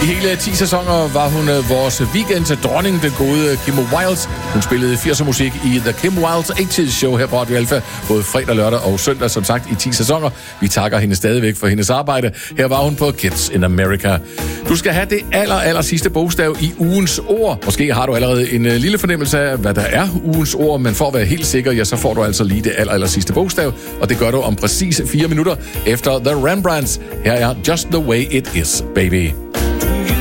hele 10 sæsoner var hun vores weekends dronning, den gode Kim Wilde. Hun spillede 80'er musik i The Kim Wilde 80's Show her på Radio Alpha, både fredag, lørdag og søndag, som sagt, i 10 sæsoner. Vi takker hende stadigvæk for hendes arbejde. Her var hun på Kids in America. Du skal have det aller sidste bogstav i ugens ord. Måske har du allerede en lille fornemmelse af, hvad der er ugens ord, men for at være helt sikker, ja, så får du altså lige det aller sidste bogstav, og det gør du om præcis 4 minutter efter The Rembrandts. Her er Just the Way It Is, Baby.